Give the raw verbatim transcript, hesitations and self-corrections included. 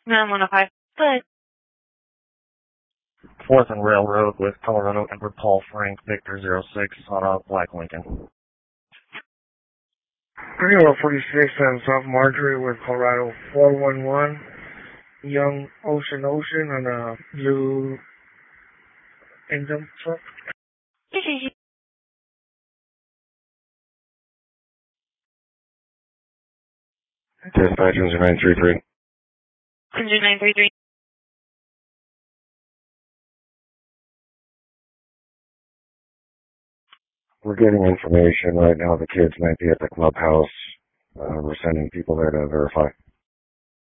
nine one oh five. Good. Fourth and Railroad with Colorado Edward Paul Frank Victor zero six on a black Lincoln. Kilo forty-six and South Marjorie with Colorado four one one. Young Ocean Ocean on a blue engine truck. Dispatch engine nine three three. Engine nine three three. We're getting information right now. The kids might be at the clubhouse. Uh, we're sending people there to verify.